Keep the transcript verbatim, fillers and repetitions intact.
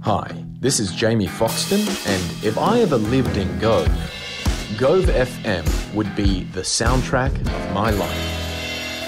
Hi, this is Jamie Foxton, and if I ever lived in Gove, Gove F M would be the soundtrack of my life.